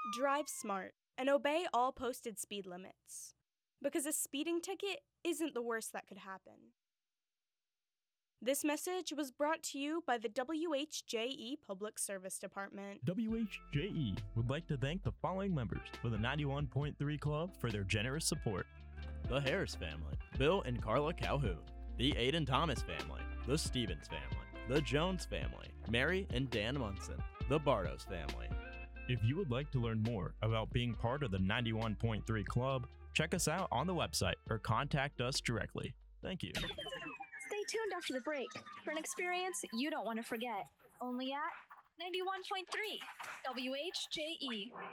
Drive smart and obey all posted speed limits, because a speeding ticket isn't the worst that could happen. This message was brought to you by the WHJE Public Service Department. WHJE would like to thank the following members of the 91.3 Club for their generous support. The Harris family, Bill and Carla Calhoun. The Aiden Thomas family, the Stevens family, the Jones family, Mary and Dan Munson, the Bartos family. If you would like to learn more about being part of the 91.3 Club, check us out on the website or contact us directly. Thank you. Stay tuned after the break for an experience you don't want to forget. Only at 91.3 WHJE.